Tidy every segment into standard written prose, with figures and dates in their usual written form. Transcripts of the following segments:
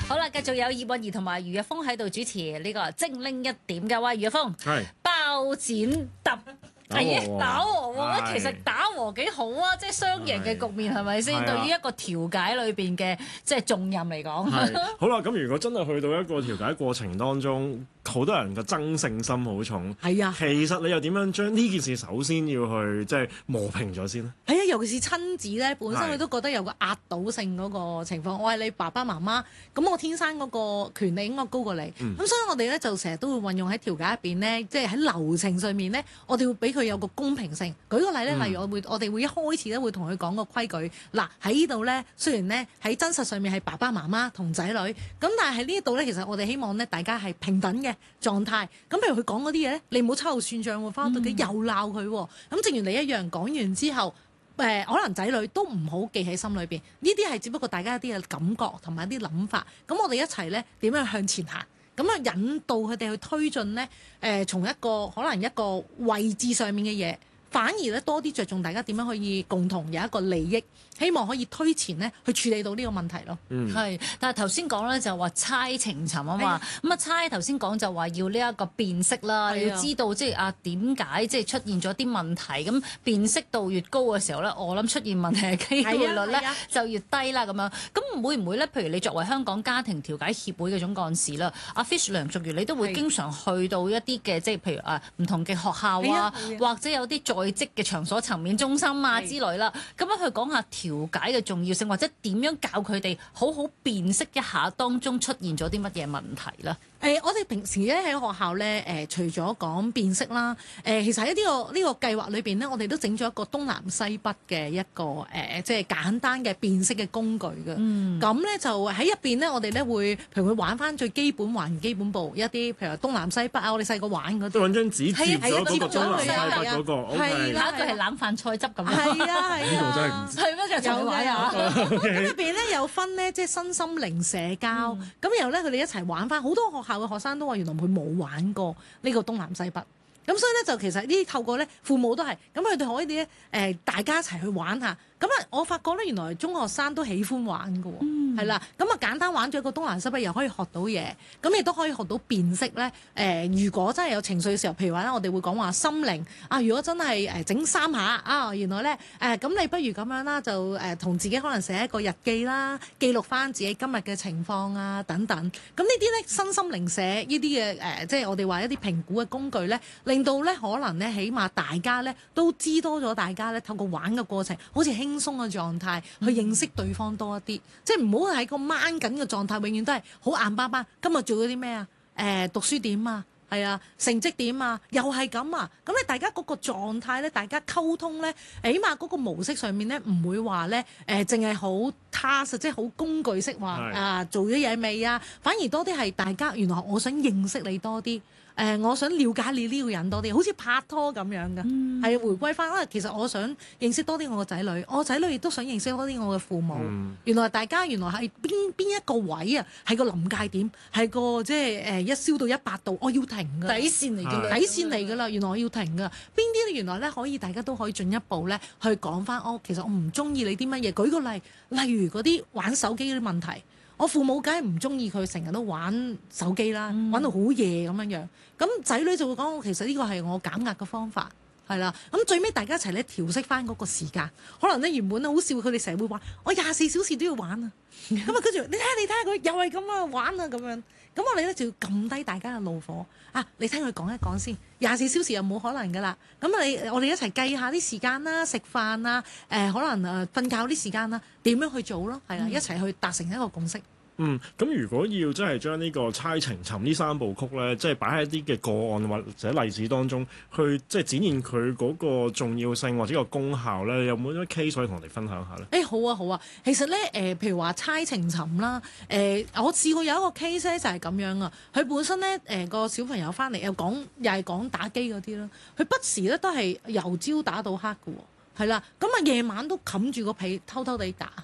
好啦，繼續有葉韻儀同埋余若峰喺度主持呢個精靈一點嘅。喂，余若峰， 係包剪揼。打和喎，其實打和幾好啊，即係雙贏嘅局面係咪先？對於一個調解裏邊嘅即係重任嚟講， 好啦，咁如果真係去到一個調解過程當中，好多人嘅爭勝心好重。 係啊， 其實你又點樣將呢件事首先要去即係磨平咗先呢？ 係啊，尤其是親子咧，本身佢都覺得有個壓倒性嗰個情況。我係你爸爸媽媽，咁我天生嗰個權利應該高過你。咁所以我哋咧就成日都會運用喺調解入邊咧，即係喺流程上面咧，我哋會俾佢有個公平性。舉個例咧，例如我哋會一開始咧會同佢講個規矩。嗱，喺呢度咧，雖然咧喺真實上面係爸爸媽媽同仔女，咁但係喺呢度咧，其實我哋希望咧大家係平等嘅狀態。咁譬如佢講嗰啲嘢咧，你唔好秋後算賬喎，翻到屋企又鬧佢喎。咁正如你一樣講完之後，可能仔女都唔好記喺心裏邊。呢啲係只不過大家一啲嘅感覺同埋一啲諗法。咁我哋一齊咧點樣向前行？咁啊引導佢哋去推進咧。從一個可能一個位置上面嘅嘢。反而咧多啲着重大家點樣可以共同有一個利益，希望可以推前咧去處理到呢個問題咯。 係，但係頭先講咧就話猜情尋啊嘛，咁啊猜頭先講就話要呢一個辨識啦，你要知道即係點解即係出現咗啲問題，咁辨識度越高嘅時候咧，我諗出現問題嘅機會率咧就越低啦咁樣。咁會唔會咧？譬如你作為香港家庭調解協會嘅總幹事啦，阿 Fish 梁淑如，你都會經常去到一啲嘅即係譬如唔同嘅學校啊，或者有啲在職嘅場所層面中心啊之類啦，咁樣去講下調解嘅重要性，或者點樣教佢哋好好辨識一下當中出現咗啲乜嘢問題啦。 我哋平時咧喺學校咧，除咗講辨識啦，其實喺呢個計劃裏邊咧，我哋都整咗一個東南西北嘅一個即係簡單嘅辨識嘅工具嘅。咁咧就喺入邊咧，我哋咧會譬如會玩翻最基本還基本步一啲，譬如話東南西北啊，我哋細個玩嗰啲。 都揾張紙接咗嗰個東南西北嗰個。 係啦，佢係冷飯菜汁咁樣。 係啊， 呢個真係唔知。 係咩？就玩下。 咁入邊咧有分咧，即係身心靈社交。咁然後咧，佢哋一齊玩翻，好多學校嘅學生都話原來佢冇玩過呢個東南西北，咁所以咧就其實呢啲透過咧父母都係，咁佢哋可以咧大家一齊去玩下，咁啊我發覺咧原來中學生都喜歡玩㗎喎。係啦，咁啊簡單玩咗一個東南西北，又可以學到嘢，咁亦都可以學到辨識咧。如果真係有情緒嘅時候，譬如話咧，我哋會講話心靈啊。如果真係整3下啊，原來咧咁你不如咁樣啦，就同自己可能寫一個日記啦，記錄翻自己今日嘅情況啊等等。咁呢啲咧身心靈社呢啲嘅即係我哋話一啲評估嘅工具咧，令到咧可能咧起碼大家咧都知多咗，大家咧透過玩嘅過程，好似輕鬆嘅狀態去認識對方多一啲，即係唔好喺個掹緊嘅狀態，永遠都係好硬巴巴。今日做咗啲咩啊？讀書點啊？係啊，成績點啊？又係咁啊？咁咧，大家嗰個狀態咧，大家溝通咧，起碼嗰個模式上面咧，唔會話咧淨係好 task，即係好工具式話做咗嘢未啊？反而多啲係大家原來我想認識你多啲。我想了解你呢個人多啲，好似拍拖咁樣嘅，係回歸翻啦。其實我想認識多啲我個仔女，我仔女亦都想認識多啲我嘅父母。原來大家原來係邊一個位啊？係個臨界點，係個即係一燒到100度，我要停㗎， 底線嚟㗎， 底線嚟㗎啦。原來我要停㗎。邊啲咧？原來咧可以大家都可以進一步咧去講翻。其實我唔中意你啲乜嘢。舉個例，例如嗰啲玩手機嗰啲問題。我父母梗係唔中意佢成日都玩手機啦，玩到好夜咁樣樣。咁仔女就會講：其實呢個係我減壓嘅方法，係啦。咁最尾大家一齊咧調適翻嗰個時間。可能咧原本好笑，佢哋成日會話：我24小時都要玩啊。咁啊，跟住你睇下佢又係咁啊玩啊咁樣。咁我哋咧就要撳低大家嘅怒火啊！你聽佢講一講先，24小時又冇可能噶啦。咁我哋一齊計下啲時間啦，食飯啦，可能瞓覺啲時間啦，點樣去做咯？係啦，一齊去達成一個共識。 咁如果要真係將呢個猜情尋呢3部曲咧，即係擺喺一啲嘅個案或者例子當中，去即係展現佢嗰個重要性或者個功效咧，有冇啲 case 可以同我哋分享下咧？ 好啊好啊，其實咧譬如話猜情尋啦，我試過有一個 case 咧就係咁樣啊，佢本身咧個小朋友翻嚟又係講打機嗰啲啦，佢不時咧都係由朝打到黑㗎喎，係啦，咁啊夜晚都冚住個被偷偷地打。咁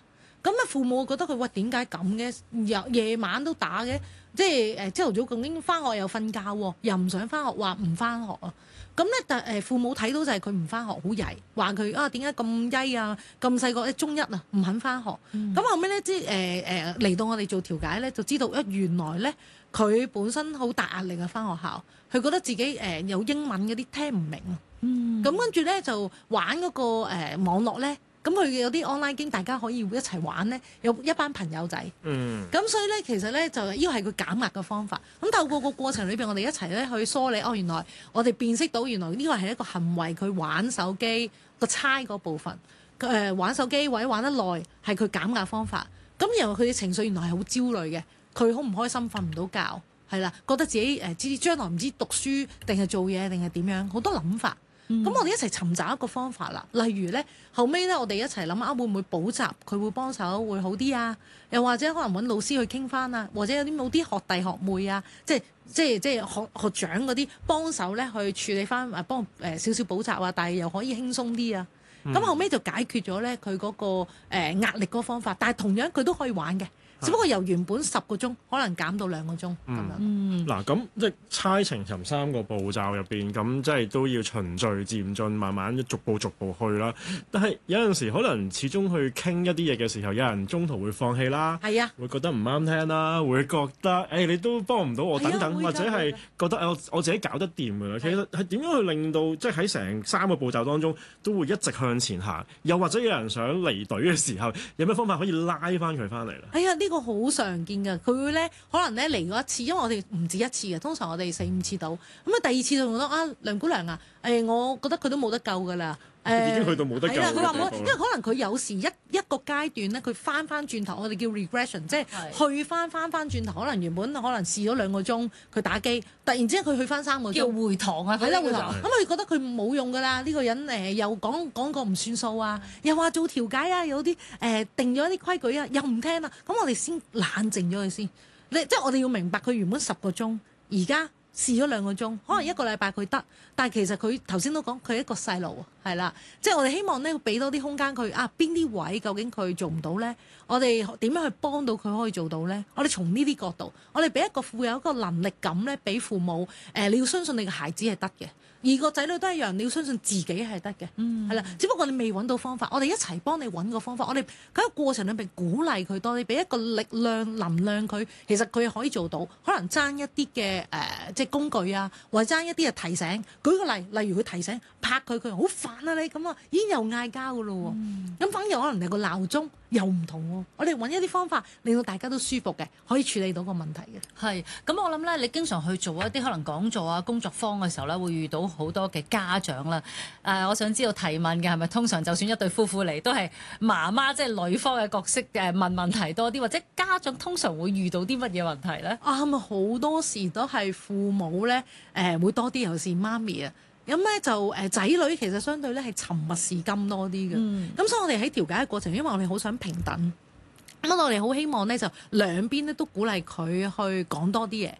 咁啊父母覺得佢喂點解咁嘅？夜晚都打嘅，即係朝頭早究竟翻學又瞓覺喎，又唔想翻學，話唔翻學啊。咁咧，但父母睇到就係佢唔翻學好曳，話佢啊點解咁曳啊？咁細個中一啊，唔肯翻學。咁後尾咧，即係嚟到我哋做調解咧，就知道原來咧佢本身好大壓力啊，翻學校，佢覺得自己有英文嗰啲聽唔明啊。咁跟住咧就玩嗰個網絡咧。咁佢有啲 online game，大家可以一齊玩咧，有一班朋友仔。咁所以咧，其實咧就呢個係佢減壓嘅方法。咁透過個過程裏邊，我哋一齊咧去梳理。原來我哋辨識到原來呢個係一個行為，佢玩手機個猜嗰部分。玩手機或者玩得耐係佢減壓方法。咁然後佢嘅情緒原來係好焦慮嘅，佢好唔開心，瞓唔到覺，係啦，覺得自己知將來唔知讀書定係做嘢定係點樣，好多諗法。咁我哋一齊尋找一個方法啦，例如咧後尾咧我哋一齊諗會唔會補習，佢會幫手會好啲啊？又或者可能揾老師去傾翻啊，或者有冇啲學弟學妹啊，即係學長嗰啲幫手咧去處理翻幫少少補習啊，但係又可以輕鬆啲啊。咁後尾就解決咗咧佢嗰個壓力嗰個方法，但係同樣佢都可以玩嘅。只不過由原本10個鐘可能減到2個鐘咁樣。 嗱，咁即係猜情尋3個步驟入邊，咁即係都要循序漸進，慢慢逐步去啦。但係有陣時可能始終去傾一啲嘢嘅時候，有人中途會放棄啦， 係啊， 會覺得唔啱聽啦，會覺得你都幫唔到我等等，或者係覺得我自己搞得掂㗎啦。其實係點樣去令到即係喺成3個步驟當中都會一直向前行？又或者有人想離隊嘅時候，有咩方法可以拉翻佢翻嚟咧？ 係啊，呢個好常見㗎。佢會咧可能咧嚟過一次，因為我哋唔止一次嘅，通常我哋4、5次到。咁第2次就覺得梁姑娘啊，我覺得佢都冇得救㗎啦。 已經去到冇得救。 係啦，佢話冇，因為可能佢有時一個階段咧，佢翻轉頭，我哋叫 regression， 即係去翻轉頭，可能原本可能試咗2個鐘佢打機，突然之間佢去翻3個鐘， 叫回堂啊， 係啦回堂。咁佢覺得佢冇用㗎啦，呢個人又講個唔算數啊，又話做調解啊，有啲定咗啲規矩啊，又唔聽啦。咁我哋先冷靜咗佢先，即係我哋要明白佢原本10個鐘，而家試咗2個鐘，可能1個禮拜佢得，但係其實佢頭先都講佢係一個細路，係啦，即係我哋希望咧俾多啲空間佢邊啲位究竟佢做唔到咧？我哋點樣去幫到佢可以做到咧？我哋從呢啲角度，我哋俾一個富有一個能力感咧，俾父母你要相信你嘅孩子係得嘅。而個仔女都一樣，你要相信自己係得嘅，係啦。只不過你未揾到方法，我哋一齊幫你揾個方法。我哋喺個過程裏邊鼓勵佢多啲，俾一個力量、能量佢，其實佢可以做到。可能爭一啲嘅即係工具啊，或者爭一啲嘅提醒。舉個例，例如佢提醒拍佢好煩啊你咁啊，已經又嗌交噶咯喎。咁反而可能你個鬧鐘又唔同喎。我哋揾一啲方法，令到大家都舒服嘅，可以處理到個問題嘅。 係，咁我諗咧，你經常去做一啲可能講座啊、工作坊嘅時候咧，會遇到好多嘅家長啦。我想知道提問嘅係咪通常就算一對夫婦嚟，都係媽媽即係女方嘅角色問問題多啲，或者家長通常會遇到啲乜嘢問題咧？ 啱啊，好多時都係父母咧會多啲，尤其是媽咪啊。咁咧就仔女其實相對咧係沉默是金多啲嘅。咁所以我哋喺調解嘅過程，因為我哋好想平等。咁我哋好希望咧，就兩邊咧都鼓勵佢去講多啲嘢。